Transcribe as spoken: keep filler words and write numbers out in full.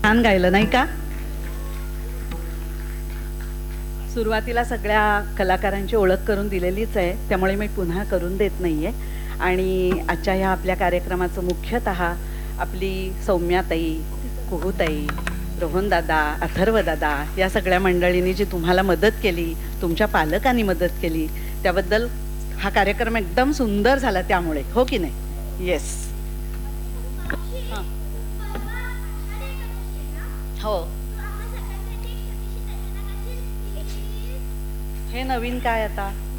छान गायलं नाही का? सुरुवातीला सगळ्या कलाकारांची ओळख करून दिलेलीच आहे, त्यामुळे मी पुन्हा करून देत नाही आहे. आणि आजच्या ह्या आपल्या कार्यक्रमाचं मुख्यतः आपली सौम्याताई, कुहूताई, रोहनदादा, अथर्वदादा या सगळ्या मंडळींनी जी तुम्हाला मदत केली, तुमच्या पालकांनी मदत केली, त्याबद्दल हा कार्यक्रम एकदम सुंदर झाला. त्यामुळे हो की नाही? येस. हो. हे नवीन काय आता?